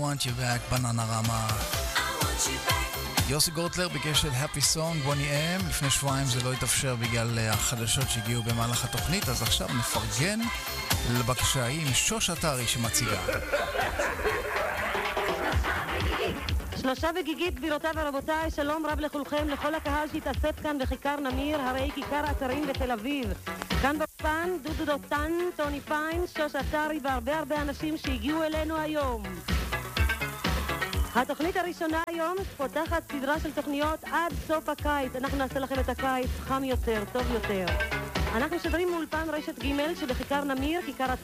want you back, בננרמה. יוסי גורטלר ביקש את Happy Song, בוני אם. לפני שבועיים זה לא התאפשר בגלל החדשות שהגיעו במהלך התוכנית, אז עכשיו נפרגן לבקשה ההיא עם שוש אתרי שמציגה. שלושה וגיגית, גבירותיי ורבותיי, שלום רב לכולכם, לכל הקהל שהתאסף כאן בכיכר נמיר, הרי כיכר אתרים בתל אביב. כאן בפן, דודו דותן, טוני פיין, שוש אתרי והרבה אנשים שהגיעו אלינו היום. התוכנית הראשונה היום פותחת סדרה של תוכניות עד סוף הקיץ. אנחנו נעשה לכם את הקיץ חם יותר, טוב יותר. אנחנו שדרים מאולפן רשת ג' שבכיכר נמיר, כיכר